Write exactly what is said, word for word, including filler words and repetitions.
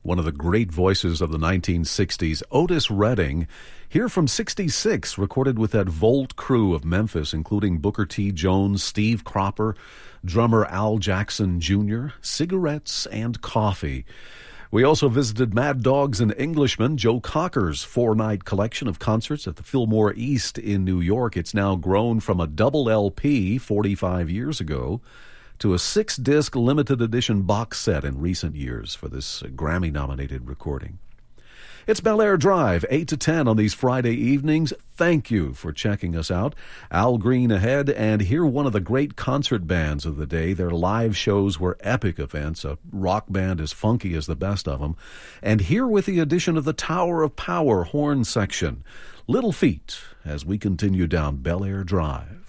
One of the great voices of the nineteen sixties, Otis Redding, here from sixty-six, recorded with that Volt crew of Memphis, including Booker T. Jones, Steve Cropper, drummer Al Jackson Junior, Cigarettes and Coffee. We also visited Mad Dogs and Englishmen, Joe Cocker's four-night collection of concerts at the Fillmore East in New York. It's now grown from a double L P forty-five years ago to a six-disc limited edition box set in recent years for this Grammy-nominated recording. It's Bel Air Drive, eight to ten on these Friday evenings. Thank you for checking us out. Al Green ahead, and hear one of the great concert bands of the day. Their live shows were epic events, a rock band as funky as the best of them. And here with the addition of the Tower of Power horn section, Little Feat, as we continue down Bel Air Drive.